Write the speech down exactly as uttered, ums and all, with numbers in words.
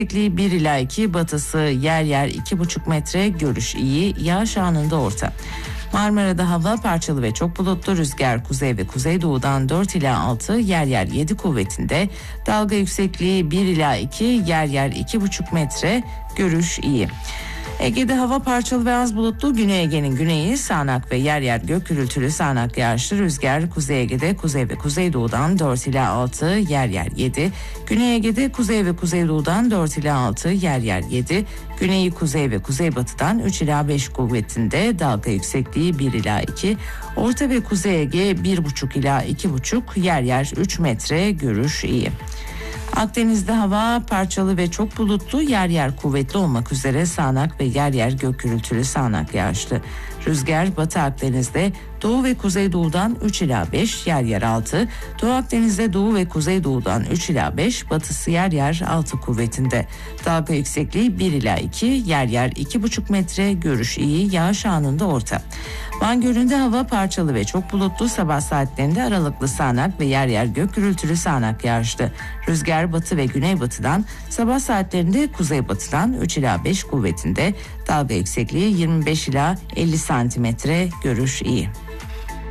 Yüksekliği bir ila iki, batısı yer yer iki buçuk metre, görüş iyi, yağış anında orta. Marmara'da hava parçalı ve çok bulutlu, rüzgar kuzey ve kuzeydoğudan dört ila altı, yer yer yedi kuvvetinde, dalga yüksekliği bir ila iki, yer yer iki buçuk metre, görüş iyi. Ege'de hava parçalı ve az bulutlu, Güney Ege'nin güneyi sağanak ve yer yer gök gürültülü sağanak yağışlı, rüzgar Kuzey Ege'de kuzey ve kuzeydoğudan dört ila altı, yer yer yedi, Güney Ege'de kuzey ve kuzeydoğudan dört ila altı, yer yer yedi, Güneyi kuzey ve kuzeybatıdan üç ila beş kuvvetinde, dalga yüksekliği bir ila iki, Orta ve Kuzey Ege bir buçuk ila iki buçuk, yer yer üç metre, görüş iyi. Akdeniz'de hava parçalı ve çok bulutlu, yer yer kuvvetli olmak üzere sağanak ve yer yer gök gürültülü sağanak yağışlı. Rüzgar Batı Akdeniz'de Doğu ve Kuzeydoğu'dan üç ila beş, yer yer altı, Doğu Akdeniz'de Doğu ve Kuzeydoğu'dan üç ila beş, batısı yer yer altı kuvvetinde. Dalga yüksekliği bir ila iki, yer yer iki buçuk metre, görüş iyi, yağış anında orta. Van Gölü'nde hava parçalı ve çok bulutlu, sabah saatlerinde aralıklı sağanak ve yer yer gök gürültülü sağanak yağışlı. Rüzgar batı ve güneybatıdan, sabah saatlerinde kuzeybatıdan üç ila beş kuvvetinde, dalga yüksekliği yirmi beş ila elli santimetre, görüş iyi.